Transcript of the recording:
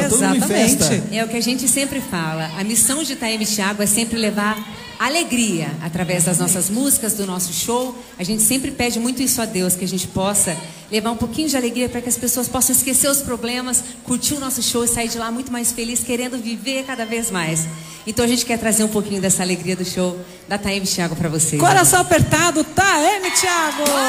todo mundo em festa. É o que a gente sempre fala. A missão de Taeme Thiago é sempre levar alegria através das nossas músicas, do nosso show. A gente sempre pede muito isso a Deus, que a gente possa levar um pouquinho de alegria para que as pessoas possam esquecer os problemas, curtir o nosso show e sair de lá muito mais feliz, querendo viver cada vez mais. Então a gente quer trazer um pouquinho dessa alegria do show da Taeme Thiago para vocês. Coração apertado, Taeme Thiago!